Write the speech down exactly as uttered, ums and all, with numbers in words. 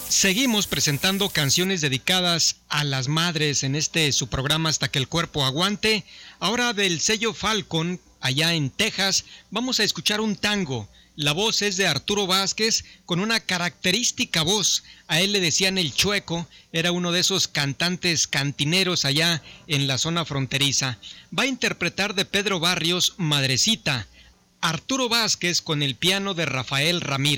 Seguimos presentando canciones dedicadas a las madres en este su programa Hasta que el cuerpo aguante. Ahora del sello Falcon, allá en Texas, vamos a escuchar un tango. La voz es de Arturo Vázquez, con una característica voz. A él le decían el Chueco, era uno de esos cantantes cantineros allá en la zona fronteriza. Va a interpretar de Pedro Barrios, Madrecita. Arturo Vázquez con el piano de Rafael Ramírez.